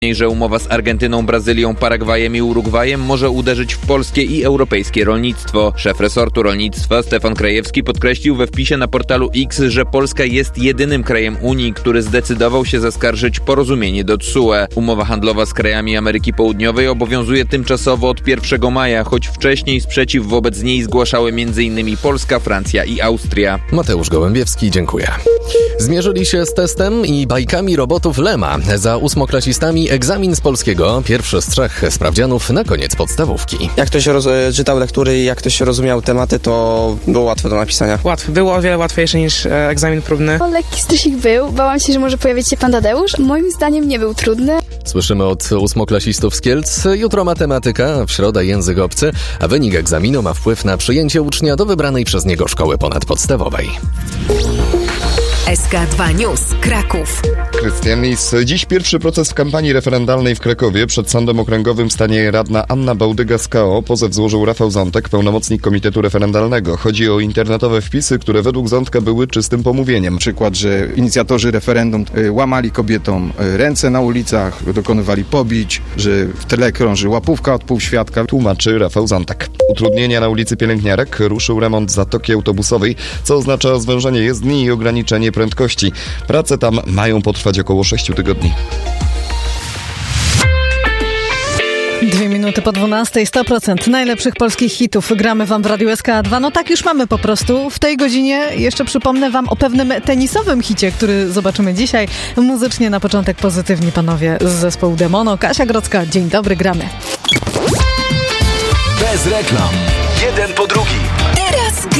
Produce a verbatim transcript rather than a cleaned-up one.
że umowa z Argentyną, Brazylią, Paragwajem i Urugwajem może uderzyć w polskie i europejskie rolnictwo. Szef resortu rolnictwa Stefan Krajewski podkreślił we wpisie na portalu X, że Polska jest jedynym krajem Unii, który zdecydował się zaskarżyć porozumienie do T S U E. Umowa handlowa z krajami Ameryki Południowej obowiązuje tymczasowo od pierwszego maja, choć wcześniej sprzeciw wobec niej zgłaszały m.in. Polska, Francja i Austria. Mateusz Gołębiewski, dziękuję. Zmierzyli się z testem i bajkami robotów Lema. Za ósmoklasistami egzamin z polskiego, pierwszy z trzech sprawdzianów na koniec podstawówki. Jak ktoś roz- czytał lektury i jak ktoś rozumiał tematy, to było łatwe do napisania. Łatwy. Było o wiele łatwiejsze niż e, egzamin próbny. O, lekki stresik był. Bałam się, że może pojawić się pan Tadeusz. Moim zdaniem nie był trudny. Słyszymy od ósmoklasistów z Kielc. Jutro matematyka, w środę język obcy, a wynik egzaminu ma wpływ na przyjęcie ucznia do wybranej przez niego szkoły ponadpodstawowej. S K dwa News, Kraków. Krystian Lis. Dziś pierwszy proces w kampanii referendalnej w Krakowie. Przed Sądem Okręgowym stanie radna Anna Bałdyga z K O. Pozew złożył Rafał Zątek, pełnomocnik Komitetu Referendalnego. Chodzi o internetowe wpisy, które według Zątka były czystym pomówieniem. Przykład, że inicjatorzy referendum łamali kobietom ręce na ulicach, dokonywali pobić, że w tle krąży łapówka od półświadka. Tłumaczy Rafał Zątek. Utrudnienia na ulicy Pielęgniarek. Ruszył remont zatoki autobusowej, co oznacza zwężenie jezdni i ograniczenie prędkości. Prace tam mają potrwać około sześciu tygodni. Dwie minuty po dwunastej, sto procent najlepszych polskich hitów gramy wam w Radiu S K dwa. No tak już mamy po prostu. W tej godzinie jeszcze przypomnę wam o pewnym tenisowym hicie, który zobaczymy dzisiaj. Muzycznie na początek pozytywni panowie z zespołu Demono. Kasia Grodzka, dzień dobry, gramy. Bez reklam. Jeden po drugim.